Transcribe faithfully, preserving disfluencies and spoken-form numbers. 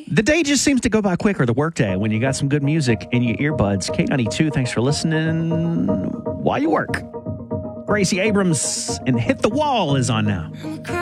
The day just seems to go by quicker, the workday, when you got some good music in your earbuds. K ninety-two, thanks for listening while you work. Gracie Abrams and Hit the Wall is on now.